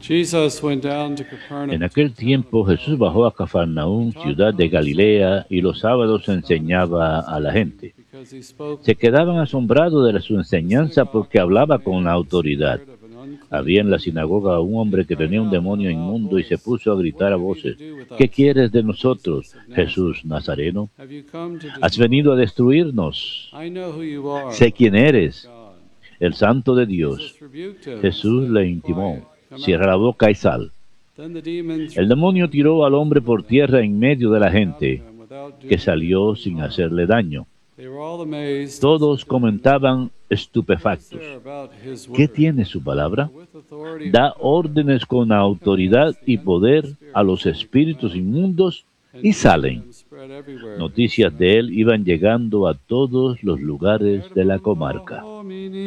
En aquel tiempo Jesús bajó a Cafarnaúm, ciudad de Galilea, y los sábados enseñaba a la gente. Se quedaban asombrados de su enseñanza porque hablaba con autoridad. Había en la sinagoga un hombre que tenía un demonio inmundo y se puso a gritar a voces: ¿Qué quieres de nosotros, Jesús Nazareno? ¿Has venido a destruirnos? Sé quién eres, el Santo de Dios. Jesús le intimó: cierra la boca y sal. El demonio tiró al hombre por tierra en medio de la gente, que salió sin hacerle daño. Todos comentaban estupefactos: ¿qué tiene su palabra? Da órdenes con autoridad y poder a los espíritus inmundos y salen. Noticias de él iban llegando a todos los lugares de la comarca.